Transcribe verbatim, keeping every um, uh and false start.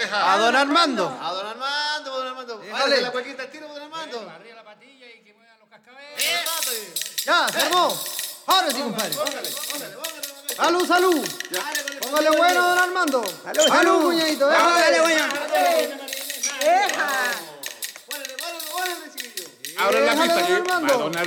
vieja. A don Armando. A don Armando, don Armando. Déjale. Hágase la cuequita al tiro, don Armando. Arriba la patilla y que muevan los cascabeles. Ya, se armó. Ahora sí, compadre. Póngale, póngale, póngale. Salud, salud. Póngale bueno, don Armando. Salud, Salud, salud. cuñadito. Póngale, Déjale. bueno. Póngale, póngale, póngale, chiquillo. Abran la Déjale, pista don que Armando. va a donar